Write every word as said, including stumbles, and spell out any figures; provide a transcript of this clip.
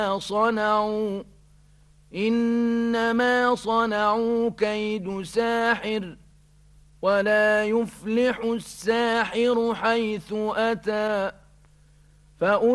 صنعوا إنما صنعوا كيد ساحر ولا يفلح الساحر حيث أتى